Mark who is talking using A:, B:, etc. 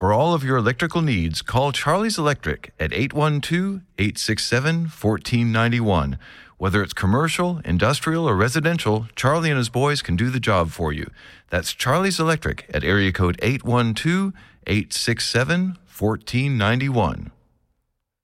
A: For all of your electrical needs, call Charlie's Electric at 812-867-1491. Whether it's commercial, industrial, or residential, Charlie and his boys can do the job for you. That's Charlie's Electric at area code 812-867-1491.